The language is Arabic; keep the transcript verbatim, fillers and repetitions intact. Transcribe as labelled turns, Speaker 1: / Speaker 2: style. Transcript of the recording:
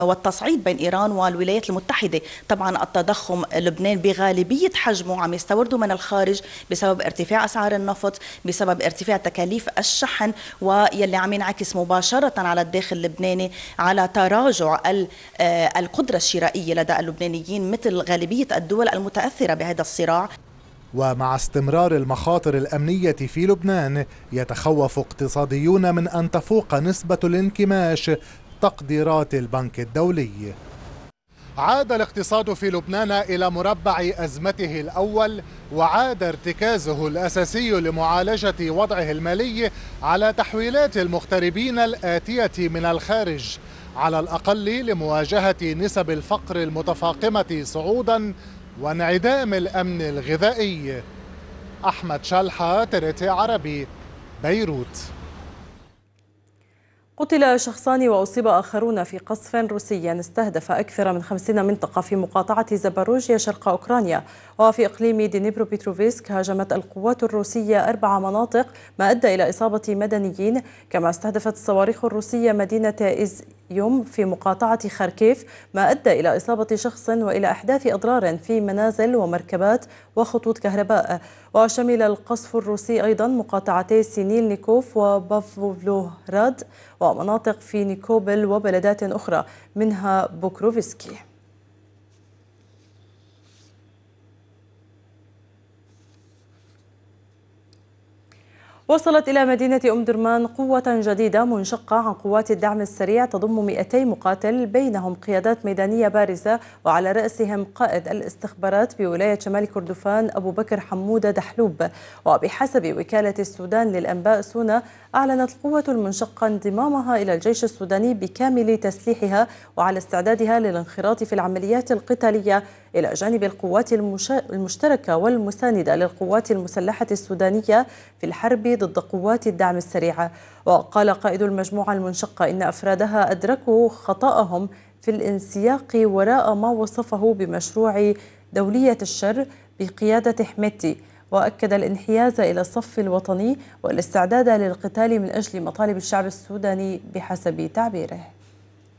Speaker 1: والتصعيد بين إيران والولايات المتحدة. طبعا التضخم، لبنان بغالبية حجمه عم يستورده من الخارج بسبب ارتفاع أسعار النفط، بسبب ارتفاع تكاليف الشحن، ويلي عم ينعكس مباشرة على الداخل اللبناني على تراجع القدرة الشرائية لدى اللبنانيين مثل غالبية الدول المتأثرة بهذا الصراع.
Speaker 2: ومع استمرار المخاطر الأمنية في لبنان، يتخوف اقتصاديون من أن تفوق نسبة الانكماش تقديرات البنك الدولي. عاد الاقتصاد في لبنان إلى مربع أزمته الأول، وعاد ارتكازه الأساسي لمعالجة وضعه المالي على تحويلات المغتربين الآتية من الخارج، على الأقل لمواجهة نسب الفقر المتفاقمة صعودا وانعدام الأمن الغذائي. أحمد شلحة، ترتي عربي، بيروت.
Speaker 3: قتل شخصان وأصيب آخرون في قصف روسي استهدف أكثر من خمسين منطقة في مقاطعة زاباروجيا شرق أوكرانيا. وفي إقليم دينيبرو بيتروفسك هاجمت القوات الروسية أربع مناطق، ما أدى إلى إصابة مدنيين. كما استهدفت الصواريخ الروسية مدينة إزيوم في مقاطعة خاركيف، ما أدى إلى إصابة شخص وإلى إحداث أضرار في منازل ومركبات وخطوط كهرباء. وشمل القصف الروسي أيضا مقاطعتي سينيل نيكوف وبافلوهراد ومناطق في نيكوبل وبلدات أخرى منها بوكروفسكي. وصلت إلى مدينة أم درمان قوة جديدة منشقة عن قوات الدعم السريع تضم مئتي مقاتل، بينهم قيادات ميدانية بارزة وعلى رأسهم قائد الاستخبارات بولاية شمال كردفان أبو بكر حمودة دحلوب. وبحسب وكالة السودان للأنباء سونا، أعلنت القوة المنشقة انضمامها إلى الجيش السوداني بكامل تسليحها وعلى استعدادها للانخراط في العمليات القتالية إلى جانب القوات المشتركة والمساندة للقوات المسلحة السودانية في الحرب ضد قوات الدعم السريع. وقال قائد المجموعة المنشقة إن أفرادها أدركوا خطأهم في الانسياق وراء ما وصفه بمشروع دولية الشر بقيادة حميتي، وأكد الانحياز إلى الصف الوطني والاستعداد للقتال من أجل مطالب الشعب السوداني بحسب تعبيره.